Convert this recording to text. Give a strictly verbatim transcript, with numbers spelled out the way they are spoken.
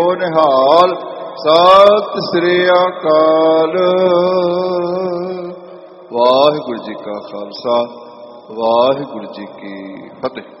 ਨਿਹਾਲ। ਸਤਿ ਸ੍ਰੀ ਅਕਾਲ। ਵਾਹਿਗੁਰੂ ਜੀ ਕਾ ਖਾਲਸਾ, ਵਾਹਿਗੁਰੂ ਜੀ ਕੀ ਫਤਿਹ।